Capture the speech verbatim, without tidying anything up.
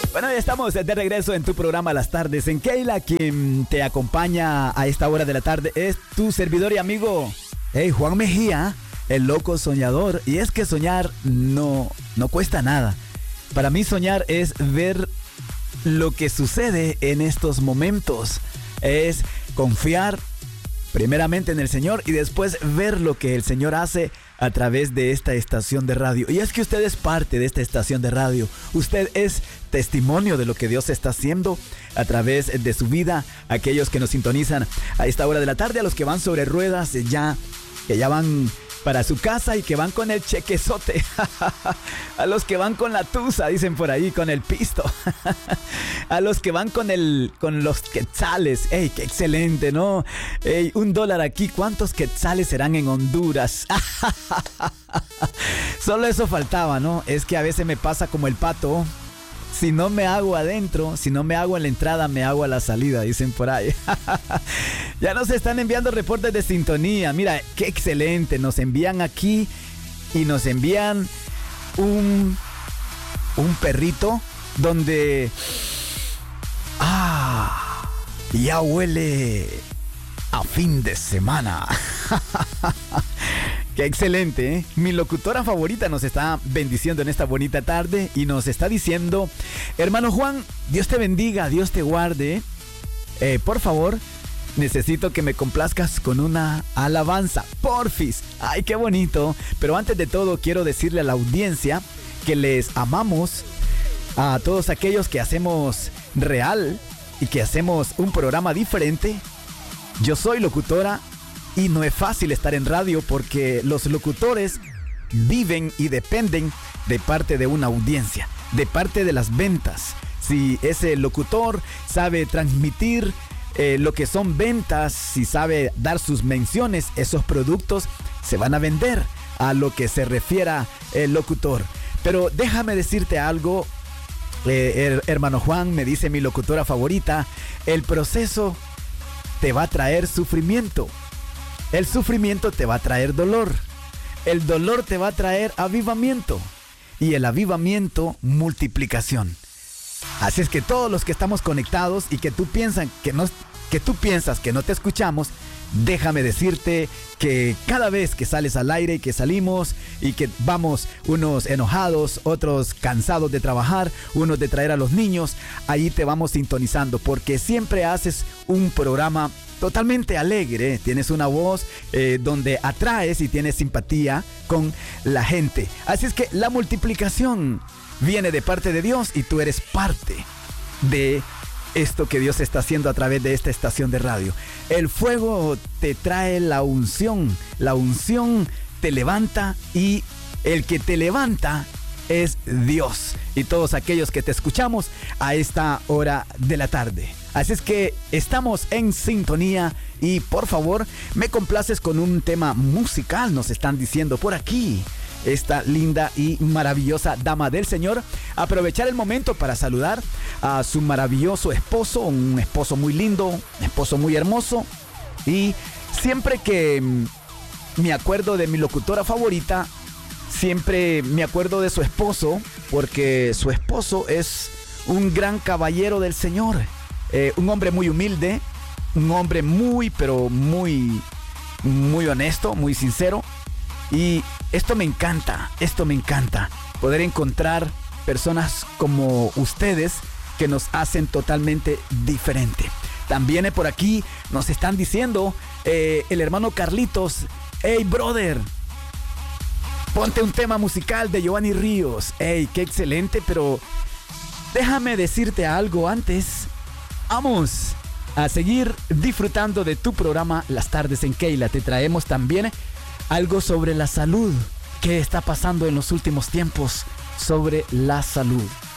Bueno, ya estamos de regreso en tu programa Las Tardes en Keila. Quien te acompaña a esta hora de la tarde es tu servidor y amigo, hey, Juan Mejía, el loco soñador. Y es que soñar no, no cuesta nada. Para mí soñar es ver lo que sucede en estos momentos. Es confiar primeramente en el Señor y después ver lo que el Señor hace a través de esta estación de radio. Y es que usted es parte de esta estación de radio. Usted es testimonio de lo que Dios está haciendo a través de su vida. Aquellos que nos sintonizan a esta hora de la tarde, a los que van sobre ruedas, ya, que ya van para su casa y que van con el chequezote. A los que van con la tusa, dicen por ahí, con el pisto. A los que van con el con los quetzales. ¡Ey, qué excelente!, ¿no? ¡Ey, un dólar aquí! ¿Cuántos quetzales serán en Honduras? Solo eso faltaba, ¿no? Es que a veces me pasa como el pato. Si no me hago adentro, si no me hago en la entrada, me hago a la salida, dicen por ahí. Ya nos están enviando reportes de sintonía. Mira, qué excelente. Nos envían aquí y nos envían un, un perrito donde... ¡Ah! Ya huele a fin de semana. Qué excelente, ¿eh? Mi locutora favorita nos está bendiciendo en esta bonita tarde y nos está diciendo: hermano Juan, Dios te bendiga, Dios te guarde. Eh, por favor, necesito que me complazcas con una alabanza, porfis. Ay, qué bonito. Pero antes de todo, quiero decirle a la audiencia que les amamos a todos aquellos que hacemos real y que hacemos un programa diferente. Yo soy locutora. Y no es fácil estar en radio porque los locutores viven y dependen de parte de una audiencia, de parte de las ventas. Si ese locutor sabe transmitir eh, lo que son ventas, si sabe dar sus menciones, esos productos se van a vender a lo que se refiera el locutor. Pero déjame decirte algo, eh, hermano Juan, me dice mi locutora favorita, el proceso te va a traer sufrimiento. El sufrimiento te va a traer dolor. El dolor te va a traer avivamiento. Y el avivamiento, multiplicación. Así es que todos los que estamos conectados y que tú piensas que no, que tú piensas que no te escuchamos, déjame decirte que cada vez que sales al aire y que salimos y que vamos unos enojados, otros cansados de trabajar, unos de traer a los niños, ahí te vamos sintonizando porque siempre haces un programa totalmente alegre, tienes una voz eh, donde atraes y tienes simpatía con la gente. Así es que la multiplicación viene de parte de Dios y tú eres parte de esto que Dios está haciendo a través de esta estación de radio. El fuego te trae la unción, la unción te levanta y el que te levanta es Dios y todos aquellos que te escuchamos a esta hora de la tarde. Así es que estamos en sintonía y por favor me complaces con un tema musical, nos están diciendo por aquí esta linda y maravillosa dama del Señor. Aprovechar el momento para saludar a su maravilloso esposo, un esposo muy lindo, un esposo muy hermoso. Y siempre que me acuerdo de mi locutora favorita, siempre me acuerdo de su esposo, porque su esposo es un gran caballero del Señor. Eh, un hombre muy humilde, un hombre muy, pero muy, muy honesto, muy sincero. Y esto me encanta, esto me encanta. Poder encontrar personas como ustedes que nos hacen totalmente diferente. También por aquí nos están diciendo eh, el hermano Carlitos: hey brother, ponte un tema musical de Giovanni Ríos. Hey, qué excelente, pero déjame decirte algo antes. Vamos a seguir disfrutando de tu programa Las Tardes en Keila. Te traemos también algo sobre la salud. ¿Qué está pasando en los últimos tiempos sobre la salud?